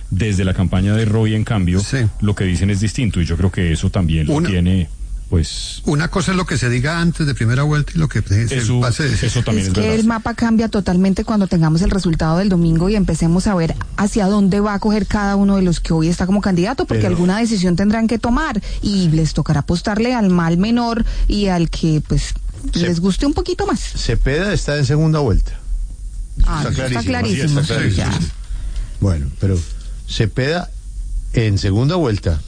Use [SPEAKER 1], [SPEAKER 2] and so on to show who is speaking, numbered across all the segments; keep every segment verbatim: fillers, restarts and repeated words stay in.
[SPEAKER 1] Desde la campaña de Roy, en cambio, sí. lo que dicen es distinto, y yo creo que eso también
[SPEAKER 2] Una,
[SPEAKER 1] lo tiene... Pues
[SPEAKER 2] una cosa es lo que se diga antes de primera vuelta y lo que se
[SPEAKER 1] eso,
[SPEAKER 2] pase de
[SPEAKER 1] eso también
[SPEAKER 3] es,
[SPEAKER 1] es
[SPEAKER 3] que
[SPEAKER 1] verdad.
[SPEAKER 3] El mapa cambia totalmente cuando tengamos el resultado del domingo y empecemos a ver hacia dónde va a coger cada uno de los que hoy está como candidato, porque Pero... alguna decisión tendrán que tomar y les tocará apostarle al mal menor y al que pues se, les guste un poquito más.
[SPEAKER 4] Cepeda está en segunda vuelta.
[SPEAKER 3] Ah, está clarísimo. Está clarísimo,
[SPEAKER 4] está clarísimo. Sí, sí. Bueno, pero Cepeda en segunda vuelta,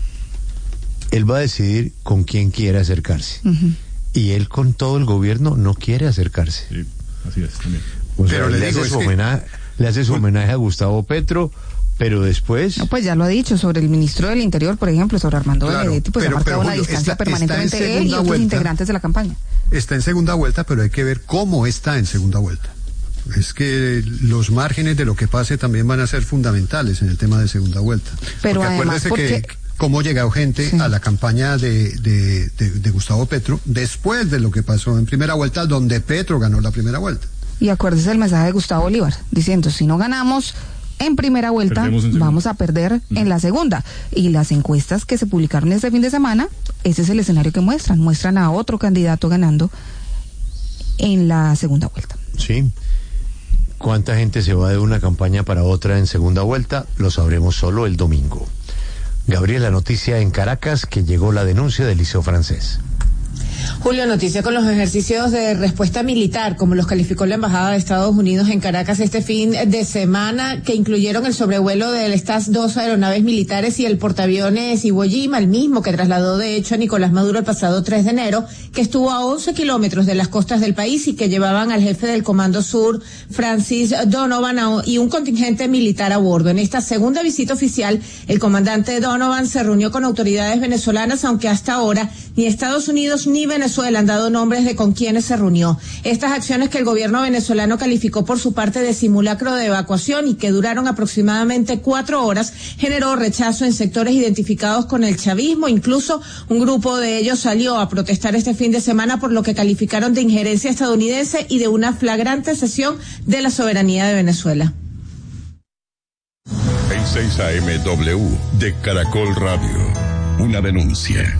[SPEAKER 4] él va a decidir con quién quiere acercarse. Uh-huh. Y él con todo el gobierno no quiere acercarse.
[SPEAKER 1] Sí, así es también.
[SPEAKER 4] O pero sea, le, le, hace su homenaje, que... le hace su homenaje a Gustavo Petro, pero después...
[SPEAKER 3] No, pues ya lo ha dicho, sobre el ministro del Interior, por ejemplo, sobre Armando claro, Benedetti, pues pero, ha marcado una distancia está, permanentemente está él y otros vuelta, integrantes de la campaña.
[SPEAKER 2] Está en segunda vuelta, pero hay que ver cómo está en segunda vuelta. Es que los márgenes de lo que pase también van a ser fundamentales en el tema de segunda vuelta.
[SPEAKER 3] Pero
[SPEAKER 2] porque
[SPEAKER 3] además,
[SPEAKER 2] acuérdese
[SPEAKER 3] porque...
[SPEAKER 2] que cómo llegó gente sí. a la campaña de, de, de, de Gustavo Petro después de lo que pasó en primera vuelta, donde Petro ganó la primera vuelta.
[SPEAKER 3] Y acuérdese el mensaje de Gustavo Bolívar, diciendo, si no ganamos en primera vuelta, en vamos a perder mm. en la segunda. Y las encuestas que se publicaron este fin de semana, ese es el escenario que muestran. Muestran a otro candidato ganando en la segunda vuelta.
[SPEAKER 4] Sí. ¿Cuánta gente se va de una campaña para otra en segunda vuelta? Lo sabremos solo el domingo. Gabriela, noticia en Caracas que llegó la denuncia del Liceo Francés.
[SPEAKER 5] Julio, noticia con los ejercicios de respuesta militar, como los calificó la Embajada de Estados Unidos en Caracas este fin de semana, que incluyeron el sobrevuelo de estas dos aeronaves militares y el portaaviones Iwo Jima, el mismo que trasladó de hecho a Nicolás Maduro el pasado tres de enero, que estuvo a once kilómetros de las costas del país y que llevaban al jefe del Comando Sur, Francis Donovan, y un contingente militar a bordo. En esta segunda visita oficial, el comandante Donovan se reunió con autoridades venezolanas, aunque hasta ahora ni Estados Unidos ni Venezuela han dado nombres de con quienes se reunió. Estas acciones que el gobierno venezolano calificó por su parte de simulacro de evacuación y que duraron aproximadamente cuatro horas, generó rechazo en sectores identificados con el chavismo. Incluso un grupo de ellos salió a protestar este fin de semana por lo que calificaron de injerencia estadounidense y de una flagrante cesión de la soberanía de Venezuela.
[SPEAKER 6] En seis A M W de Caracol Radio, una denuncia.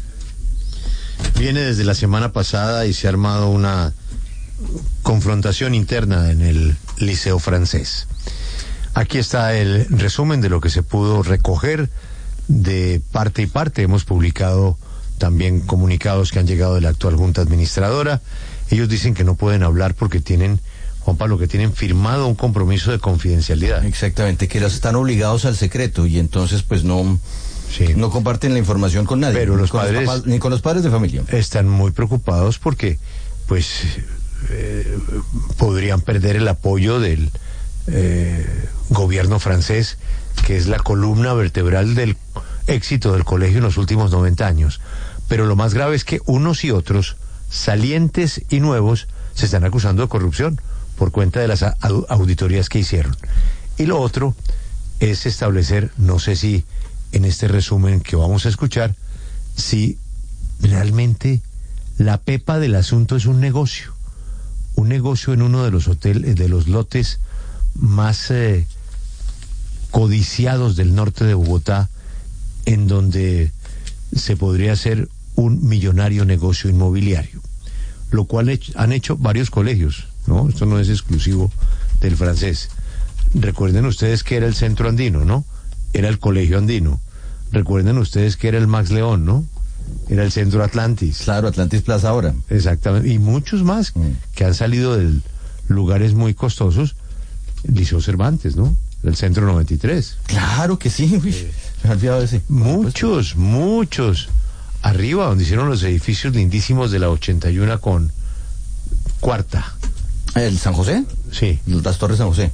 [SPEAKER 4] Viene desde la semana pasada y se ha armado una confrontación interna en el Liceo Francés. Aquí está el resumen de lo que se pudo recoger de parte y parte. Hemos publicado también comunicados que han llegado de la actual Junta Administradora. Ellos dicen que no pueden hablar porque tienen, Juan Pablo, que tienen firmado un compromiso de confidencialidad.
[SPEAKER 7] Exactamente, que están obligados al secreto y entonces pues no... Sí. No comparten la información con nadie,
[SPEAKER 4] pero los
[SPEAKER 7] con
[SPEAKER 4] padres,
[SPEAKER 7] los papás, ni con los padres de familia.
[SPEAKER 4] Están muy preocupados porque, pues, eh, podrían perder el apoyo del eh, gobierno francés, que es la columna vertebral del éxito del colegio en los últimos noventa años. Pero lo más grave es que unos y otros, salientes y nuevos, se están acusando de corrupción por cuenta de las auditorías que hicieron. Y lo otro es establecer, no sé si en este resumen que vamos a escuchar, si realmente la pepa del asunto es un negocio, un negocio en uno de los hoteles, de los lotes más eh, codiciados del norte de Bogotá, en donde se podría hacer un millonario negocio inmobiliario, lo cual he, han hecho varios colegios, ¿no? Esto no es exclusivo del Francés. Recuerden ustedes que era el Centro Andino, ¿no? Era el Colegio Andino. Recuerden ustedes que era el Max León, ¿no? Era el Centro Atlantis.
[SPEAKER 7] Claro, Atlantis Plaza ahora.
[SPEAKER 4] Exactamente. Y muchos más mm. que han salido de lugares muy costosos. Liceo Cervantes, ¿no? El Centro noventa y tres.
[SPEAKER 7] Claro que sí. Uy, eh, me he olvidado de ese.
[SPEAKER 4] Muchos, muchos. Arriba, donde hicieron los edificios lindísimos de la ochenta y uno con Cuarta.
[SPEAKER 7] ¿El San José?
[SPEAKER 4] Sí.
[SPEAKER 7] Las Torres San José.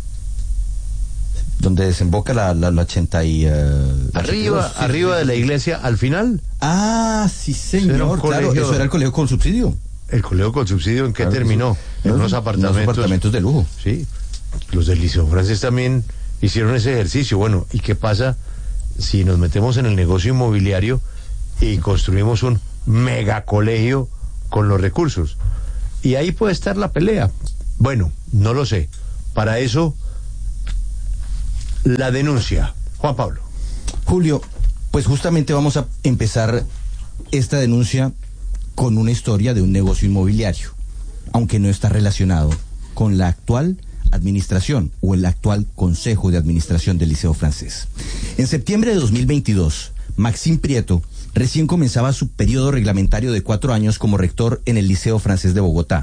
[SPEAKER 7] Donde desemboca la, la, la ochenta y... Uh,
[SPEAKER 4] arriba,
[SPEAKER 7] ochenta y dos,
[SPEAKER 4] arriba
[SPEAKER 7] sí,
[SPEAKER 4] de la iglesia, al final.
[SPEAKER 7] Ah, sí señor, claro, eso era el colegio con subsidio.
[SPEAKER 4] ¿El colegio con subsidio en qué claro, terminó? En unos apartamentos.
[SPEAKER 7] Unos apartamentos de lujo.
[SPEAKER 4] Sí, los del Liceo Francés también hicieron ese ejercicio. Bueno, ¿y qué pasa si nos metemos en el negocio inmobiliario y construimos un megacolegio con los recursos? Y ahí puede estar la pelea. Bueno, no lo sé. Para eso la denuncia. Juan Pablo.
[SPEAKER 7] Julio, pues justamente vamos a empezar esta denuncia con una historia de un negocio inmobiliario, aunque no está relacionado con la actual administración o el actual Consejo de Administración del Liceo Francés. En septiembre de dos mil veintidós, Maxime Prieto recién comenzaba su periodo reglamentario de cuatro años como rector en el Liceo Francés de Bogotá.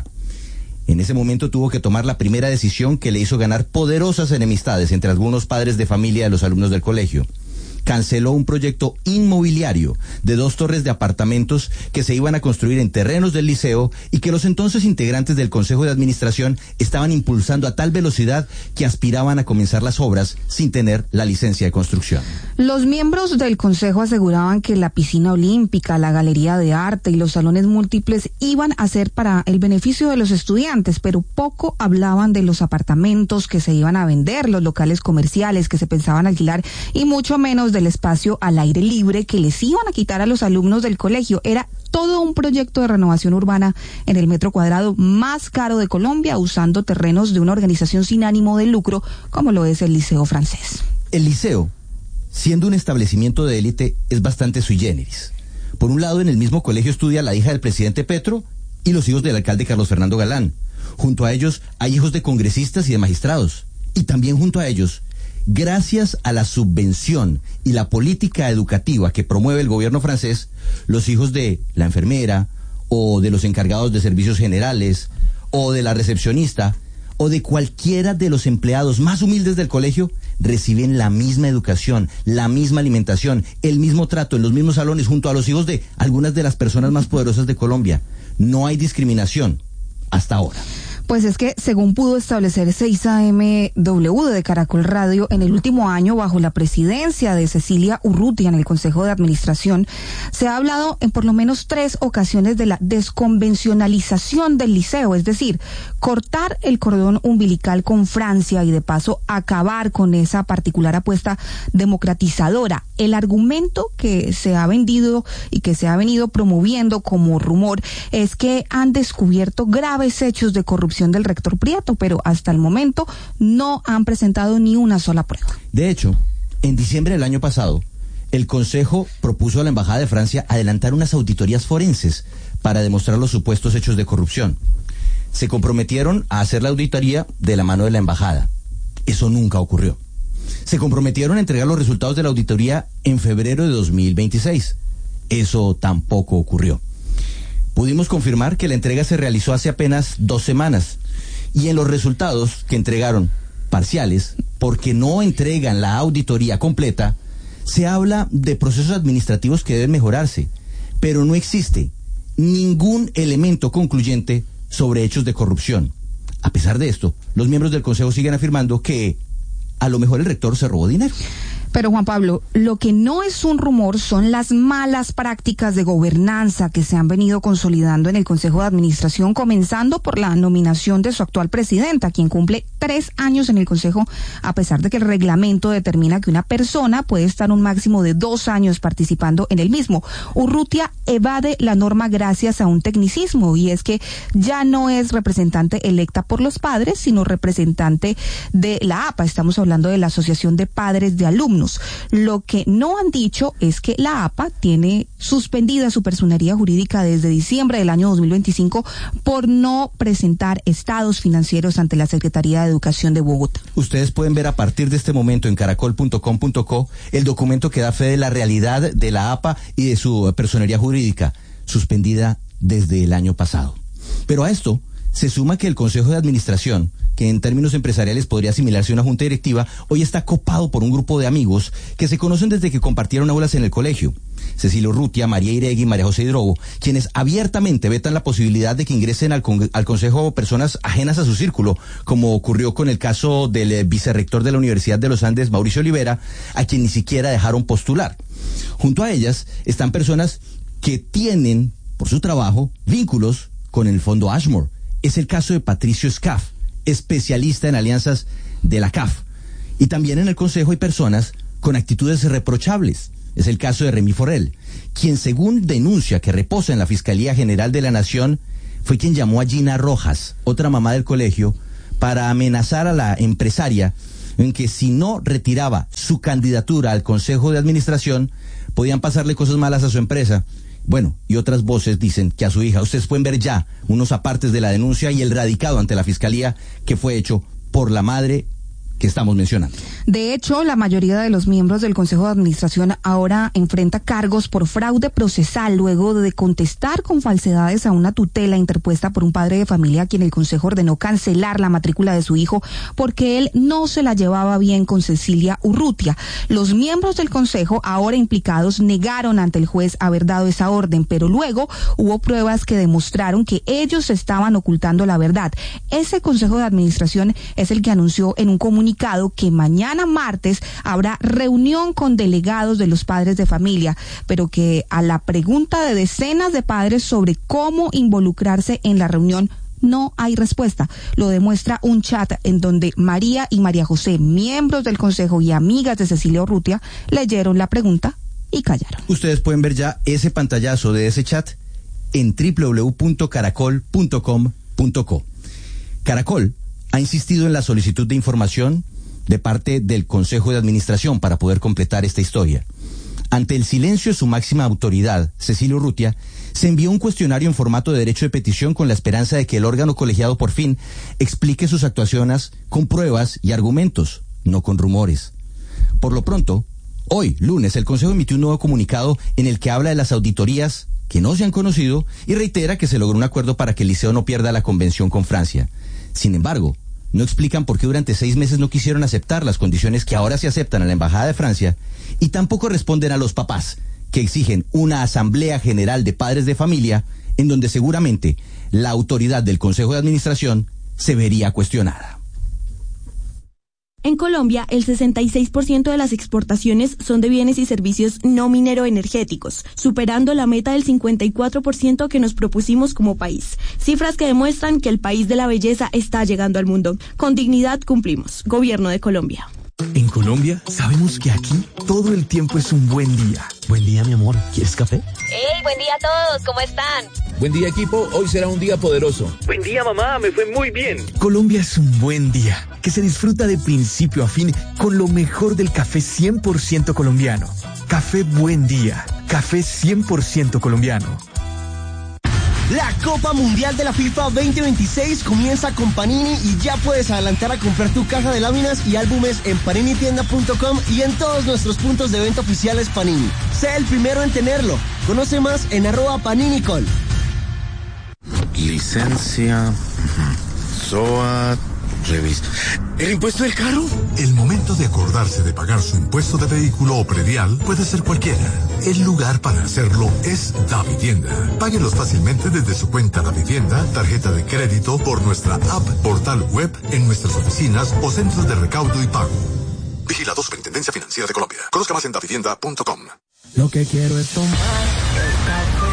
[SPEAKER 7] En ese momento tuvo que tomar la primera decisión que le hizo ganar poderosas enemistades entre algunos padres de familia de los alumnos del colegio. Canceló un proyecto inmobiliario de dos torres de apartamentos que se iban a construir en terrenos del liceo y que los entonces integrantes del Consejo de Administración estaban impulsando a tal velocidad que aspiraban a comenzar las obras sin tener la licencia de construcción.
[SPEAKER 3] Los miembros del Consejo aseguraban que la piscina olímpica, la galería de arte y los salones múltiples iban a ser para el beneficio de los estudiantes, pero poco hablaban de los apartamentos que se iban a vender, los locales comerciales que se pensaban alquilar y mucho menos del espacio al aire libre que les iban a quitar a los alumnos del colegio. Era todo un proyecto de renovación urbana en el metro cuadrado más caro de Colombia, usando terrenos de una organización sin ánimo de lucro como lo es el Liceo Francés.
[SPEAKER 7] El liceo, siendo un establecimiento de élite, es bastante sui generis. Por un lado, en el mismo colegio estudia la hija del presidente Petro y los hijos del alcalde Carlos Fernando Galán. Junto a ellos hay hijos de congresistas y de magistrados. Y también junto a ellos, gracias a la subvención y la política educativa que promueve el gobierno francés, los hijos de la enfermera, o de los encargados de servicios generales, o de la recepcionista, o de cualquiera de los empleados más humildes del colegio, reciben la misma educación, la misma alimentación, el mismo trato en los mismos salones junto a los hijos de algunas de las personas más poderosas de Colombia. No hay discriminación hasta ahora.
[SPEAKER 3] Pues es que, según pudo establecer seis A M W de Caracol Radio, en el último año, bajo la presidencia de Cecilia Urrutia en el Consejo de Administración, se ha hablado en por lo menos tres ocasiones de la desconvencionalización del liceo, es decir, cortar el cordón umbilical con Francia y de paso acabar con esa particular apuesta democratizadora. El argumento que se ha vendido y que se ha venido promoviendo como rumor es que han descubierto graves hechos de corrupción del rector Prieto, pero hasta el momento no han presentado ni una sola prueba.
[SPEAKER 7] De hecho, en diciembre del año pasado, el Consejo propuso a la Embajada de Francia adelantar unas auditorías forenses para demostrar los supuestos hechos de corrupción. Se comprometieron a hacer la auditoría de la mano de la Embajada. Eso nunca ocurrió. Se comprometieron a entregar los resultados de la auditoría en febrero de dos mil veintiséis. Eso tampoco ocurrió. Pudimos confirmar que la entrega se realizó hace apenas dos semanas y en los resultados que entregaron parciales, porque no entregan la auditoría completa, se habla de procesos administrativos que deben mejorarse, pero no existe ningún elemento concluyente sobre hechos de corrupción. A pesar de esto, los miembros del Consejo siguen afirmando que a lo mejor el rector se robó dinero.
[SPEAKER 3] Pero Juan Pablo, lo que no es un rumor son las malas prácticas de gobernanza que se han venido consolidando en el Consejo de Administración, comenzando por la nominación de su actual presidenta, quien cumple tres años en el Consejo, a pesar de que el reglamento determina que una persona puede estar un máximo de dos años participando en el mismo. Urrutia evade la norma gracias a un tecnicismo, y es que ya no es representante electa por los padres, sino representante de la A P A. Estamos hablando de la Asociación de Padres de Alumnos. Lo que no han dicho es que la A P A tiene suspendida su personería jurídica desde diciembre del año dos mil veinticinco por no presentar estados financieros ante la Secretaría de Educación de Bogotá.
[SPEAKER 7] Ustedes pueden ver a partir de este momento en caracol punto com punto co el documento que da fe de la realidad de la A P A y de su personería jurídica, suspendida desde el año pasado. Pero a esto se suma que el Consejo de Administración, que en términos empresariales podría asimilarse a una junta directiva, hoy está copado por un grupo de amigos que se conocen desde que compartieron aulas en el colegio. Cecilio Urrutia, María Iregui y María José Hidrobo, quienes abiertamente vetan la posibilidad de que ingresen al, con al Consejo personas ajenas a su círculo, como ocurrió con el caso del eh, vicerrector de la Universidad de los Andes, Mauricio Olivera, a quien ni siquiera dejaron postular. Junto a ellas están personas que tienen, por su trabajo, vínculos con el Fondo Ashmore. Es el caso de Patricio Scaff, especialista en alianzas de la C A F. Y también en el Consejo hay personas con actitudes reprochables. Es el caso de Remy Forel, quien, según denuncia que reposa en la Fiscalía General de la Nación, fue quien llamó a Gina Rojas, otra mamá del colegio, para amenazar a la empresaria en que si no retiraba su candidatura al Consejo de Administración, podían pasarle cosas malas a su empresa. Bueno, y otras voces dicen que a su hija. Ustedes pueden ver ya unos apartes de la denuncia y el radicado ante la Fiscalía que fue hecho por la madre que estamos mencionando.
[SPEAKER 3] De hecho, la mayoría de los miembros del Consejo de Administración ahora enfrenta cargos por fraude procesal luego de contestar con falsedades a una tutela interpuesta por un padre de familia a quien el Consejo ordenó cancelar la matrícula de su hijo porque él no se la llevaba bien con Cecilia Urrutia. Los miembros del Consejo ahora implicados negaron ante el juez haber dado esa orden, pero luego hubo pruebas que demostraron que ellos estaban ocultando la verdad. Ese Consejo de Administración es el que anunció en un comunicado que mañana martes habrá reunión con delegados de los padres de familia, pero que a la pregunta de decenas de padres sobre cómo involucrarse en la reunión no hay respuesta. Lo demuestra un chat en donde María y María José, miembros del consejo y amigas de Cecilia Urrutia, leyeron la pregunta y callaron.
[SPEAKER 7] Ustedes pueden ver ya ese pantallazo de ese chat en doble u doble u doble u punto caracol punto com punto co. Caracol ha insistido en la solicitud de información de parte del Consejo de Administración para poder completar esta historia. Ante el silencio de su máxima autoridad, Cecilia Urrutia, se envió un cuestionario en formato de derecho de petición con la esperanza de que el órgano colegiado por fin explique sus actuaciones con pruebas y argumentos, no con rumores. Por lo pronto, hoy, lunes, el Consejo emitió un nuevo comunicado en el que habla de las auditorías que no se han conocido y reitera que se logró un acuerdo para que el Liceo no pierda la convención con Francia. Sin embargo, no explican por qué durante seis meses no quisieron aceptar las condiciones que ahora se aceptan a la Embajada de Francia y tampoco responden a los papás que exigen una asamblea general de padres de familia en donde seguramente la autoridad del Consejo de Administración se vería cuestionada.
[SPEAKER 8] En Colombia, el sesenta y seis por ciento de las exportaciones son de bienes y servicios no mineroenergéticos, superando la meta del cincuenta y cuatro por ciento que nos propusimos como país. Cifras que demuestran que el país de la belleza está llegando al mundo. Con dignidad cumplimos. Gobierno de Colombia.
[SPEAKER 9] En Colombia, sabemos que aquí todo el tiempo es un buen día. Buen día, mi amor. ¿Quieres café?
[SPEAKER 10] ¡Hey, buen día a todos! ¿Cómo están?
[SPEAKER 11] Buen día, equipo. Hoy será un día poderoso.
[SPEAKER 12] Buen día, mamá. Me fue muy bien.
[SPEAKER 9] Colombia es un buen día que se disfruta de principio a fin con lo mejor del café cien por ciento colombiano. Café Buen Día. Café cien por ciento colombiano.
[SPEAKER 13] La Copa Mundial de la FIFA veinte veintiséis comienza con Panini y ya puedes adelantar a comprar tu caja de láminas y álbumes en panini tienda punto com y en todos nuestros puntos de venta oficiales Panini. Sé el primero en tenerlo. Conoce más en arroba paninicol.
[SPEAKER 14] Licencia, S O A, revista. ¿El impuesto del carro?
[SPEAKER 15] El momento de acordarse de pagar su impuesto de vehículo o predial puede ser cualquiera. El lugar para hacerlo es Davivienda. Páguelos fácilmente desde su cuenta Davivienda, tarjeta de crédito, por nuestra app, portal web, en nuestras oficinas o centros de recaudo y pago. Vigilado Superintendencia Financiera de Colombia. Conozca más en davivienda punto com.
[SPEAKER 16] Lo que quiero es tomar.